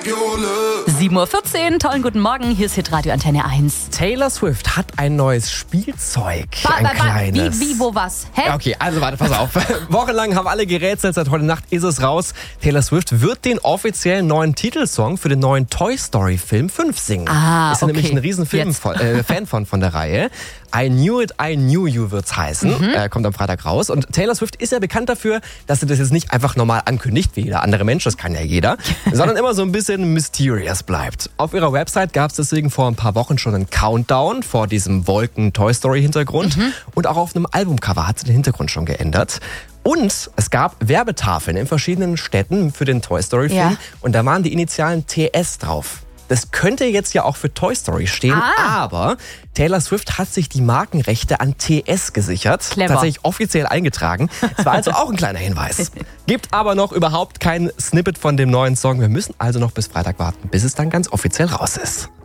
7:14 Uhr, tollen guten Morgen, hier ist Hitradio Antenne 1. Taylor Swift hat ein neues Spielzeug, ein kleines. Wie, wo, was? Hä? Ja, okay, also warte, pass auf. Wochenlang haben alle gerätselt, seit heute Nacht ist es raus. Taylor Swift wird den offiziellen neuen Titelsong für den neuen Toy Story Film 5 singen. Ist ja nämlich ein riesen Fan von der Reihe. I Knew It, I Knew You wird's heißen. Kommt am Freitag raus. Und Taylor Swift ist ja bekannt dafür, dass sie das jetzt nicht einfach normal ankündigt, wie jeder andere Mensch, das kann ja jeder, sondern immer so ein bisschen mysterious bleibt. Auf ihrer Website gab es deswegen vor ein paar Wochen schon einen Countdown vor diesem Wolken-Toy-Story-Hintergrund. Und auch auf einem Albumcover hat sie den Hintergrund schon geändert. Und es gab Werbetafeln in verschiedenen Städten für den Toy Story-Film. Ja. Und da waren die Initialen TS drauf. Das könnte jetzt ja auch für Toy Story stehen, aber Taylor Swift hat sich die Markenrechte an TS gesichert. Clever. Tatsächlich offiziell eingetragen. Es war also auch ein kleiner Hinweis. Gibt aber noch überhaupt kein Snippet von dem neuen Song. Wir müssen also noch bis Freitag warten, bis es dann ganz offiziell raus ist.